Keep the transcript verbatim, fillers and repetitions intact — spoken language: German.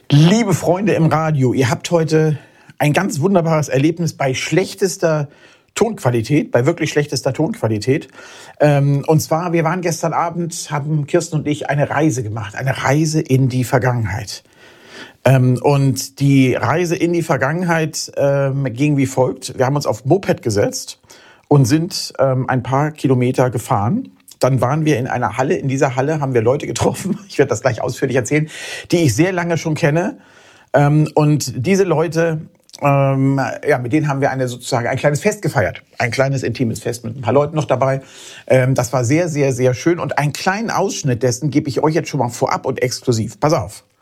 Liebe Freunde im Radio, ihr habt heute ein ganz wunderbares Erlebnis bei schlechtester Tonqualität, bei wirklich schlechtester Tonqualität. Ähm, und zwar, wir waren gestern Abend, haben Kirsten und ich eine Reise gemacht, eine Reise in die Vergangenheit. Ähm, und die Reise in die Vergangenheit ähm, ging wie folgt. Wir haben uns auf Moped gesetzt und sind ähm, ein paar Kilometer gefahren. Dann waren wir in einer Halle. In dieser Halle haben wir Leute getroffen, ich werde das gleich ausführlich erzählen, die ich sehr lange schon kenne. Ähm, und diese Leute, ähm, ja, mit denen haben wir eine sozusagen ein kleines Fest gefeiert. Ein kleines, intimes Fest mit ein paar Leuten noch dabei. Ähm, das war sehr, sehr, sehr schön. Und einen kleinen Ausschnitt dessen gebe ich euch jetzt schon mal vorab und exklusiv. Pass auf.